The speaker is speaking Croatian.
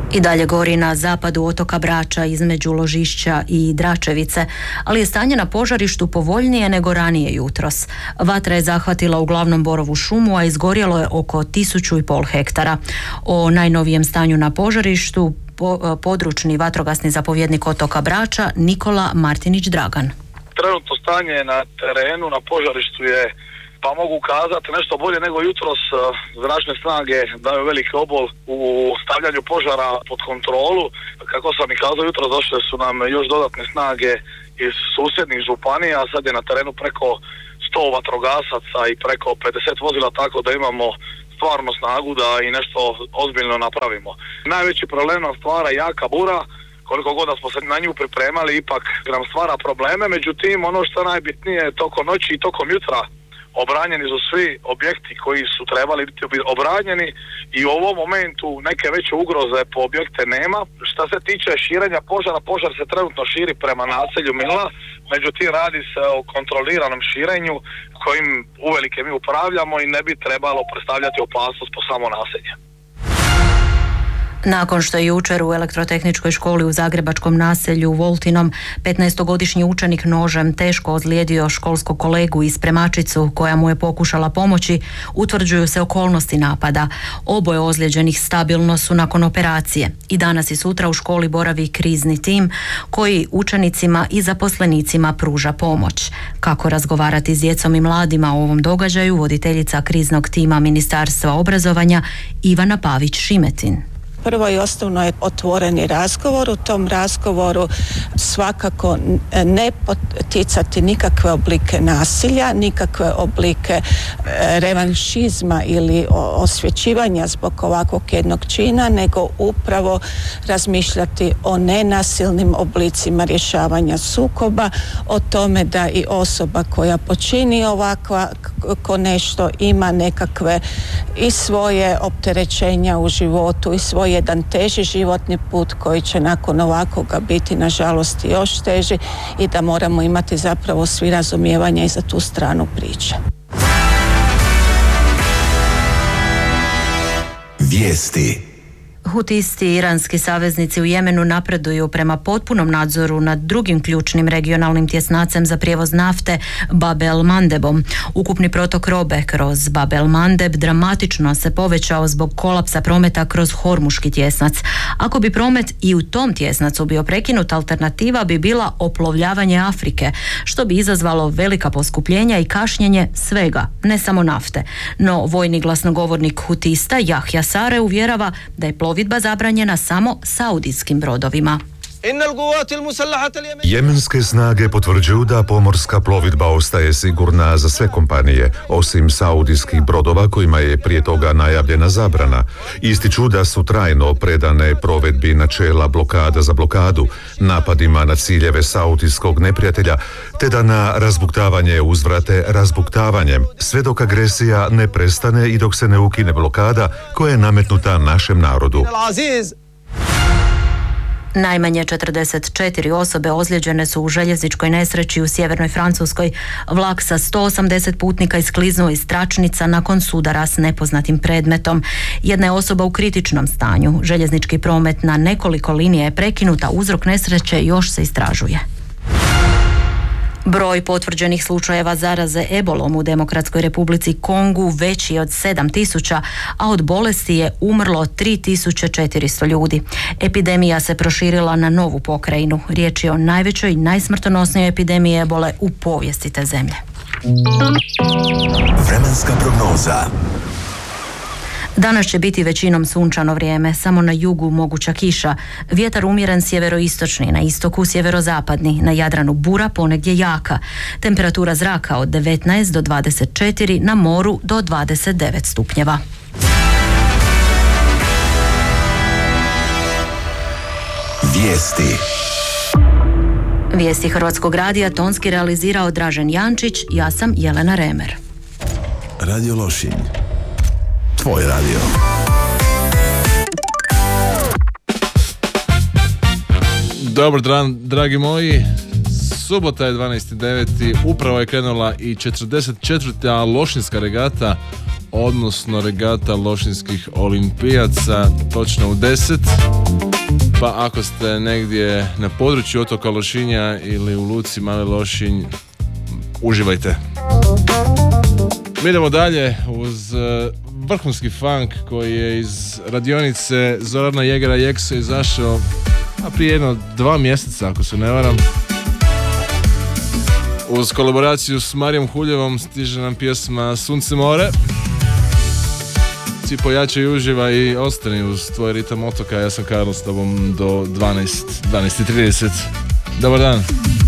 I dalje gori na zapadu otoka Brača između Ložišća i Dračevice, ali je stanje na požarištu povoljnije nego ranije jutros. Vatra je zahvatila uglavnom borovu šumu, a izgorjelo je oko 1.500 hektara. O najnovijem stanju na požarištu područni vatrogasni zapovjednik otoka Brača Nikola Martinić-Dragan. Trenutno stanje na terenu na požarištu je, pa mogu kazati, nešto bolje nego jutros. Zračne snage daju veliki obol u stavljanju požara pod kontrolu. Kako sam i kazao, jutros došle su nam još dodatne snage iz susjednih županija. Sad je na terenu preko 100 vatrogasaca i preko 50 vozila, tako da imamo stvarno snagu da i nešto ozbiljno napravimo. Najveći problem nam stvara jaka bura. Koliko god da smo se na nju pripremali, ipak nam stvara probleme. Međutim, ono što je najbitnije, tokom noći i tokom jutra obranjeni su svi objekti koji su trebali biti obranjeni i u ovom momentu neke veće ugroze po objekte nema. Što se tiče širenja požara, požar se trenutno širi prema naselju Milna, međutim radi se o kontroliranom širenju kojim uvelike mi upravljamo i ne bi trebalo predstavljati opasnost po samo naselje. Nakon što je jučer u elektrotehničkoj školi u zagrebačkom naselju Voltinom 15-godišnji učenik nožem teško ozlijedio školskog kolegu i spremačicu koja mu je pokušala pomoći, utvrđuju se okolnosti napada. Oboje ozlijeđenih stabilno su nakon operacije. I danas i sutra u školi boravi krizni tim koji učenicima i zaposlenicima pruža pomoć. Kako razgovarati s djecom i mladima o ovom događaju, voditeljica kriznog tima Ministarstva obrazovanja Ivana Pavić-Šimetin. Prvo i osnovno je otvoreni razgovor. U tom razgovoru svakako ne poticati nikakve oblike nasilja, nikakve oblike revanšizma ili osvećivanja zbog ovakvog jednog čina, nego upravo razmišljati o nenasilnim oblicima rješavanja sukoba, o tome da i osoba koja počini ovako nešto ima nekakve i svoje opterećenja u životu i svoj jedan teži životni put koji će nakon ovakoga biti nažalost još teži i da moramo imati zapravo svi razumijevanja i za tu stranu priče. Vijesti. Hutisti i iranski saveznici u Jemenu napreduju prema potpunom nadzoru nad drugim ključnim regionalnim tjesnacem za prijevoz nafte Bab el-Mandebom. Ukupni protok robe kroz Bab el-Mandeb dramatično se povećao zbog kolapsa prometa kroz Hormuški tjesnac. Ako bi promet i u tom tjesnacu bio prekinut, alternativa bi bila oplovljavanje Afrike, što bi izazvalo velika poskupljenja i kašnjenje svega, ne samo nafte. No, vojni glasnogovornik hutista Jahja Sare uvjerava da je plovidba zabranjena samo saudijskim brodovima. Jemenske snage potvrđuju da pomorska plovidba ostaje sigurna za sve kompanije, osim saudijskih brodova kojima je prije toga najavljena zabrana. Ističu da su trajno predane provedbi načela blokada za blokadu, napadima na ciljeve saudijskog neprijatelja, te da na razbuktavanje uzvrate razbuktavanjem, sve dok agresija ne prestane i dok se ne ukine blokada koja je nametnuta našem narodu. Najmanje 44 osobe ozlijeđene su u željezničkoj nesreći u sjevernoj Francuskoj. Vlak sa 180 putnika iskliznuo iz tračnica nakon sudara s nepoznatim predmetom. Jedna je osoba u kritičnom stanju. Željeznički promet na nekoliko linija je prekinut, a uzrok nesreće još se istražuje. Broj potvrđenih slučajeva zaraze ebolom u Demokratskoj Republici Kongu veći je od 7.000, a od bolesti je umrlo 3.400 ljudi. Epidemija se proširila na novu pokrajinu. Riječ je o najvećoj i najsmrtonosnijoj epidemiji ebole u povijesti te zemlje. Vremenska prognoza. Danas će biti većinom sunčano vrijeme, samo na jugu moguća kiša, vjetar umjeren sjeveroistočni, na istoku sjeverozapadni, na Jadranu bura ponegdje jaka, temperatura zraka od 19 do 24, na moru do 29 stupnjeva. Vijesti. Vijesti Hrvatskog radija tonski realizirao Dražen Jančić, ja sam Jelena Remer. Radio Lošinj. Tvoj radio. Dobar dan, dragi moji. Subota je 12.9. Upravo je krenula i 44. lošinjska regata odnosno regata lošinskih olimpijaca, točno u 10. Pa ako ste negdje na području otoka Lošinja ili u luci Mali Lošinj, uživajte. Mi idemo dalje uz vrhunski funk koji je iz radionice Zorana Jegera Jekso izašao prije 2 mjeseca, ako se ne varam. Uz kolaboraciju s Marijom Huljevom stiže nam pjesma Sunce more. Svi pojačaj i uživaj i ostani uz tvoj ritam otoka. Ja sam Karlo s tobom do 12:30. Dobar dan.